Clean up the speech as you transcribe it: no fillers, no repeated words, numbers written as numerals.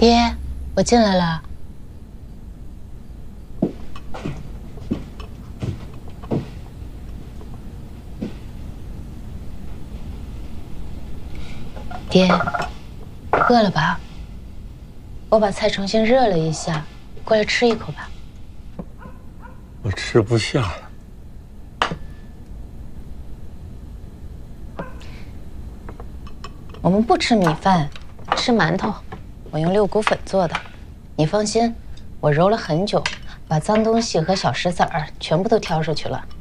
爹，我进来了。爹，饿了吧？我把菜重新热了一下，过来吃一口吧。 我吃不下。 我们不吃米饭，吃馒头。我用六谷粉做的，你放心，我揉了很久，把脏东西和小石子儿全部都挑出去了。